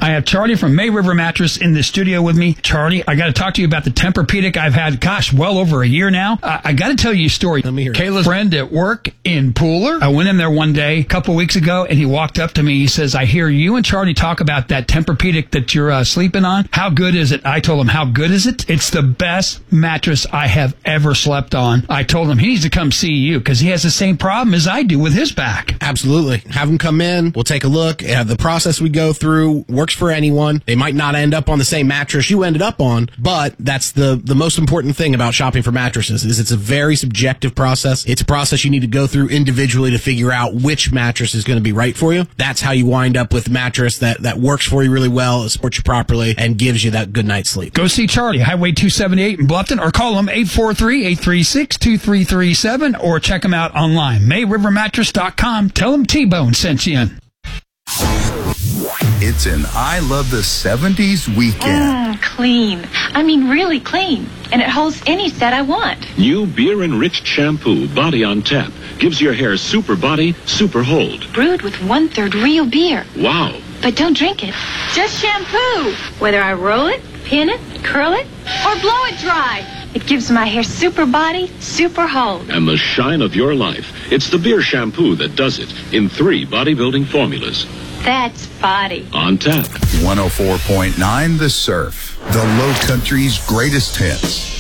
I have Charlie from May River Mattress in the studio with me. Charlie, I got to talk to you about the Tempur-Pedic I've had, well over a year now. I got to tell you a story. Let me hear it. Kayla's friend at work in Pooler. I went in there one day, a couple weeks ago, and he walked up to me. He says, I hear you and Charlie talk about that Tempur-Pedic that you're sleeping on. How good is it? I told him, how good is it? It's the best mattress I have ever slept on. I told him he needs to come see you because he has the same problem as I do with his back. Absolutely. Have them come in. We'll take a look. The process we go through works for anyone. They might not end up on the same mattress you ended up on, but that's the most important thing about shopping for mattresses is it's a very subjective process. It's a process you need to go through individually to figure out which mattress is going to be right for you. That's how you wind up with a mattress that works for you really well, supports you properly, and gives you that good night's sleep. Go see Charlie, Highway 278 in Bluffton, or call him 843-836-2337, or check him out online, mayrivermattress.com. Tell him T-Bone sent you in. It's an I Love the 70s weekend. Clean. I mean, really clean. And it holds any set I want. New beer-enriched shampoo, Body on Tap, gives your hair super body, super hold. Brewed with 1/3 real beer. Wow. But don't drink it. Just shampoo. Whether I roll it, pin it, curl it, or blow it dry. It gives my hair super body, super hold. And the shine of your life. It's the beer shampoo that does it in 3 bodybuilding formulas. That's body. On Tap. 104.9 The Surf, the Low Country's greatest hits.